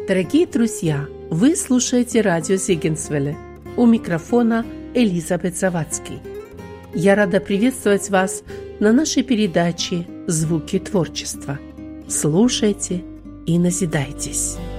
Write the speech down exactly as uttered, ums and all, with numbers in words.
Дорогие друзья, вы слушаете радио Зегенсвелле. У микрофона Элизабет Завадский. Я рада приветствовать вас на нашей передаче «Звуки творчества». Слушайте и назидайтесь.